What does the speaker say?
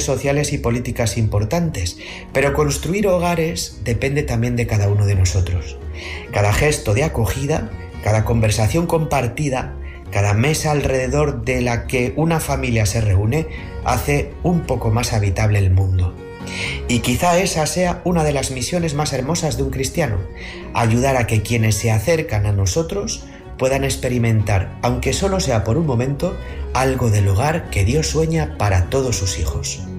decisiones sociales y políticas importantes, pero construir hogares depende también de cada uno de nosotros. Cada gesto de acogida, cada conversación compartida, cada mesa alrededor de la que una familia se reúne hace un poco más habitable el mundo. Y quizá esa sea una de las misiones más hermosas de un cristiano, ayudar a que quienes se acercan a nosotros puedan experimentar, aunque solo sea por un momento, algo del hogar que Dios sueña para todos sus hijos.